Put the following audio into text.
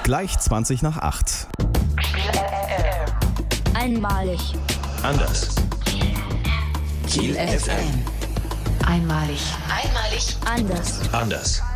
Gleich 20 nach 8. Einmalig. Anders. Kiel FM. Einmalig. Einmalig. Anders. Anders.